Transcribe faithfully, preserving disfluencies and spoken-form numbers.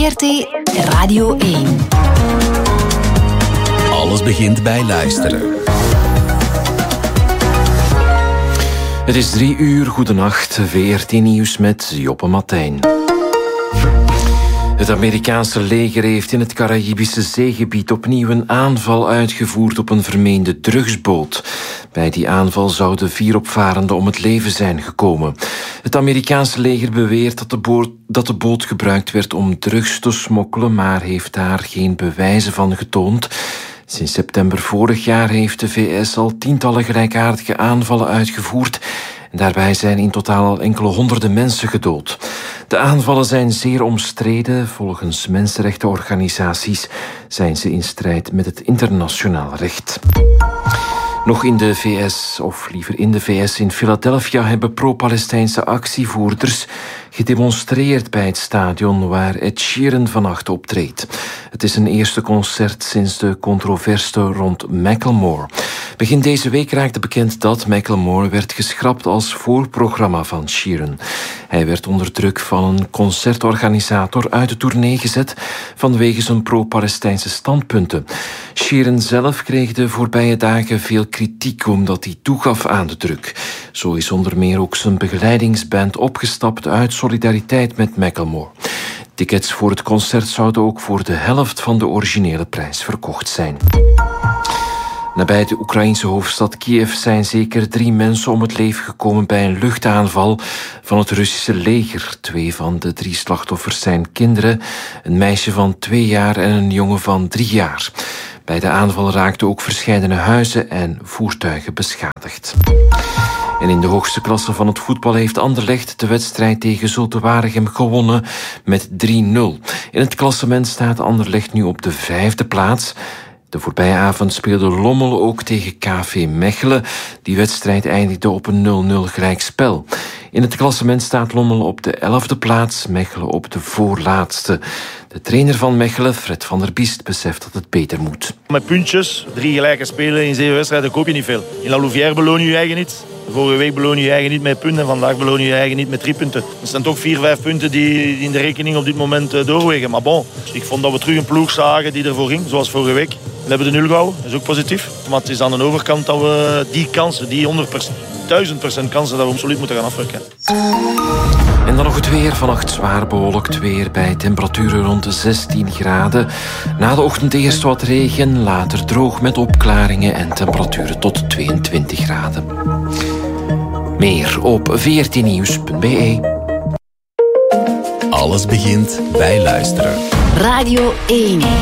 V R T Radio één. Alles begint bij luisteren. Het is drie uur, goedenacht, V R T-nieuws met Joppe Matijn. Het Amerikaanse leger heeft in het Caraïbische zeegebied opnieuw een aanval uitgevoerd op een vermeende drugsboot. Bij die aanval zouden vier opvarenden om het leven zijn gekomen. Het Amerikaanse leger beweert dat de, boot, dat de boot gebruikt werd om drugs te smokkelen, maar heeft daar geen bewijzen van getoond. Sinds september vorig jaar heeft de V S al tientallen gelijkaardige aanvallen uitgevoerd. En daarbij zijn in totaal al enkele honderden mensen gedood. De aanvallen zijn zeer omstreden. Volgens mensenrechtenorganisaties zijn ze in strijd met het internationaal recht. Nog in de V S, of liever in de V S in Philadelphia, hebben pro-Palestijnse actievoerders gedemonstreerd bij het stadion waar Ed Sheeran vannacht optreedt. Het is een eerste concert sinds de controverse rond Macklemore. Begin deze week raakte bekend dat Macklemore werd geschrapt als voorprogramma van Sheeran. Hij werd onder druk van een concertorganisator uit de tournee gezet vanwege zijn pro-Palestijnse standpunten. Sheeran zelf kreeg de voorbije dagen veel kritiek omdat hij toegaf aan de druk. Zo is onder meer ook zijn begeleidingsband opgestapt uit solidariteit met Macklemore. Tickets voor het concert zouden ook voor de helft van de originele prijs verkocht zijn. Nabij de Oekraïense hoofdstad Kiev zijn zeker drie mensen om het leven gekomen bij een luchtaanval van het Russische leger. Twee van de drie slachtoffers zijn kinderen, een meisje van twee jaar en een jongen van drie jaar. Bij de aanval raakten ook verscheidene huizen en voertuigen beschadigd. En in de hoogste klasse van het voetbal heeft Anderlecht de wedstrijd tegen Zulte Waregem gewonnen met drie nul. In het klassement staat Anderlecht nu op de vijfde plaats. De voorbije avond speelde Lommel ook tegen K V Mechelen. Die wedstrijd eindigde op een nul nul gelijkspel. In het klassement staat Lommel op de elfde plaats, Mechelen op de voorlaatste. De trainer van Mechelen, Fred van der Biest, beseft dat het beter moet. Met puntjes, drie gelijke spelen in zeven wedstrijden, koop je niet veel. In La Louvière beloon je je eigen niet. Vorige week beloon je je eigen niet met punten en vandaag beloon je je eigen niet met drie punten. Er zijn toch vier, vijf punten die in de rekening op dit moment doorwegen. Maar bon, ik vond dat we terug een ploeg zagen die ervoor ging, zoals vorige week. We hebben de nul gehouden, dat is ook positief. Maar het is aan de overkant dat we die kansen, die honderd procent, duizend procent kansen, dat we absoluut moeten gaan afwerken. En dan nog het weer. Vannacht zwaar bewolkt weer bij temperaturen rond de zestien graden. Na de ochtend eerst wat regen, later droog met opklaringen en temperaturen tot tweeëntwintig graden. Meer op v r t nieuws punt b e. Alles begint bij luisteren. Radio één.